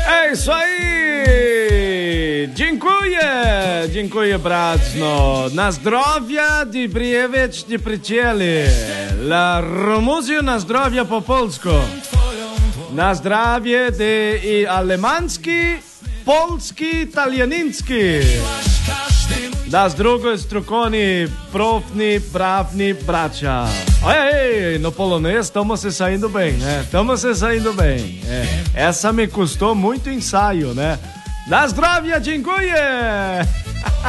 É isso aí! Dziękuję bardzo. Na zdrowie Dzibriewicz Dzipricieli. La Romuzio na zdrowie po polsku. Na zdrowie i alemański, polski, italianinski. Da z drugiej strony pravni bracia. Ei, no polonês estamos se saindo bem, né? Estamos se saindo bem. Essa me custou muito ensaio, né? Na zdrowie, dziękuję!